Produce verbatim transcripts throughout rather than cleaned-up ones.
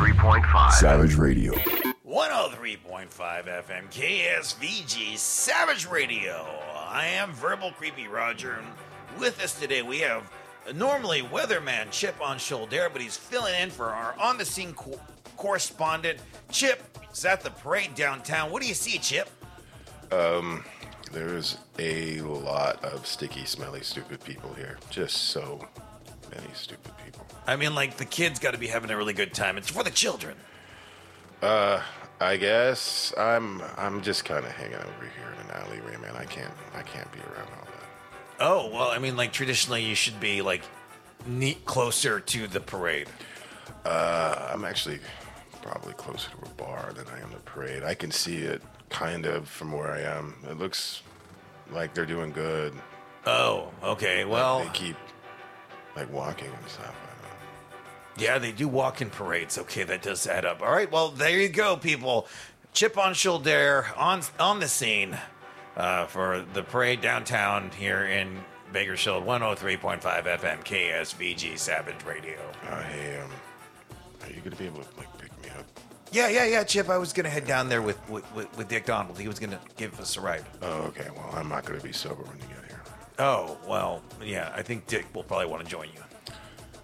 three point five Savage Radio. one oh three point five F M K S V G Savage Radio. I am Verbal Creepy Roger, and with us today we have normally weatherman Chip on shoulder, but he's filling in for our on-the-scene co- correspondent. Chip is at the parade downtown. What do you see, Chip? Um, there's a lot of sticky, smelly, stupid people here. Just so many stupid people. I mean, like, the kids got to be having a really good time. It's for the children. Uh, I guess I'm I'm just kind of hanging over here in an alleyway, man. I can't I can't be around all that. Oh, well, I mean, like, traditionally you should be, like, neat closer to the parade. Uh, I'm actually probably closer to a bar than I am the parade. I can see it kind of from where I am. It looks like they're doing good. Oh, okay, well... They keep, like, walking and stuff. I don't know. Yeah, they do walk in parades. Okay, that does add up. All right, well, there you go, people. Chip on shoulder on on the scene uh, for the parade downtown here in Bakersfield, one oh three point five F M K S V G Savage Radio. Uh, hey, um, are you gonna be able to, like, pick me up? Yeah, yeah, yeah, Chip. I was going to head down there with, with, with, with Dick Donald. He was going to give us a ride. Oh, okay. Well, I'm not gonna be sober when you get here. Oh, well, yeah, I think Dick will probably want to join you.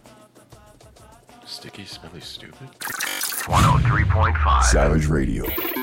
Sticky, smelly, stupid? one oh three point five Savage Radio.